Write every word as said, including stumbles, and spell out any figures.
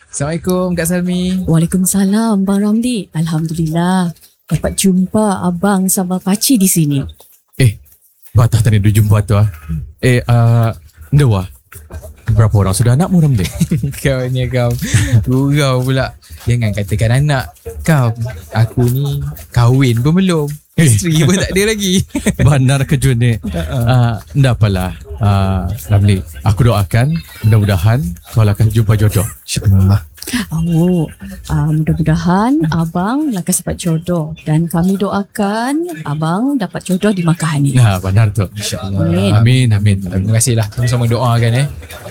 Assalamualaikum Kak Salmi. Waalaikumsalam Bang Ramli. Alhamdulillah dapat jumpa abang sama pakcik di sini. Eh, batah tadi dia jumpa tu ah. Eh, uh, Ndewa. Berapa orang sudah anak muram dia? Kau ni kau gurau pula. Jangan katakan anak. Kau, aku ni kahwin pun belum. Isteri pun tak ada lagi. Benar kejut ni. Uh, Nda apalah. Uh, Ramli, aku doakan mudah-mudahan kau akan jumpa jodoh. InsyaAllah. Oh, uh, mudah-mudahan abang lekas dapat jodoh dan kami doakan abang dapat jodoh di Makkah ni. Ya, benar tu. InsyaAllah. Amin. Amin, amin. Terima kasihlah. Sama-sama doakan eh.